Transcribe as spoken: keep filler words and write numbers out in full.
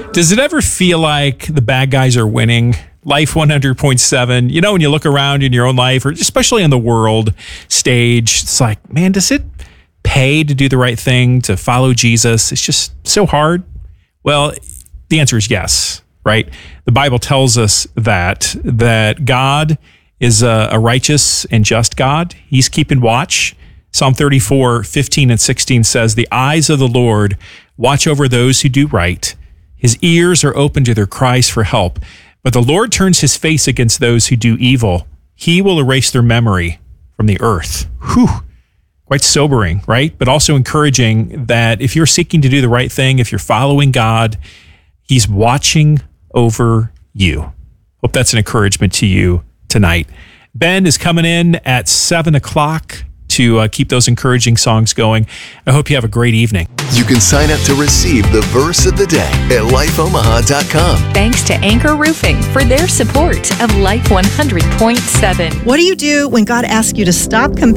Does it ever feel like the bad guys are winning? Life one hundred point seven, you know, when you look around in your own life, or especially on the world stage, it's like, man, does it pay to do the right thing, to follow Jesus? It's just so hard. Well, the answer is yes, right? The Bible tells us that, that God is a, a righteous and just God. He's keeping watch. Psalm thirty-four, fifteen and sixteen says, the eyes of the Lord watch over those who do right. His ears are open to their cries for help. But the Lord turns his face against those who do evil. He will erase their memory from the earth. Whew. Quite sobering, right? But also encouraging that if you're seeking to do the right thing, if you're following God, he's watching over you. Hope that's an encouragement to you tonight. Ben is coming in at seven o'clock to uh, keep those encouraging songs going. I hope you have a great evening. You can sign up to receive the verse of the day at life omaha dot com. Thanks to Anchor Roofing for their support of Life one hundred point seven. What do you do when God asks you to stop competing